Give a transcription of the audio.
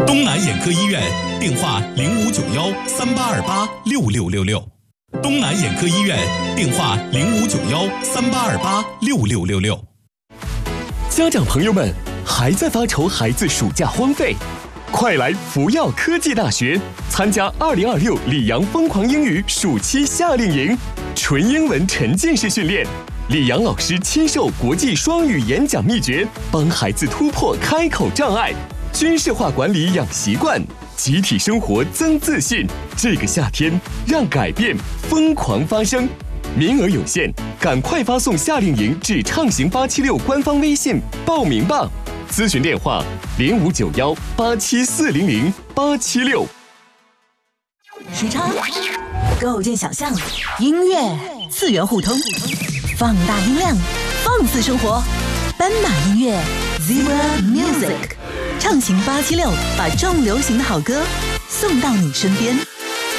东南眼科医院电话059138286666，东南眼科医院电话059138286666。 家长朋友们，还在发愁孩子暑假荒废？快来福耀科技大学参加2026里昂疯狂英语暑期夏令营，纯英文沉浸式训练，李阳老师亲授国际双语演讲秘诀，帮孩子突破开口障碍，军事化管理养习惯，集体生活增自信。这个夏天，让改变疯狂发生。名额有限，赶快发送夏令营至畅行876官方微信报名吧。咨询电话059187400876。 时差构建想象，音乐次元互通，放大音量，放肆生活。斑马音乐 Zebra Music， 畅行876，把重流行的好歌送到你身边。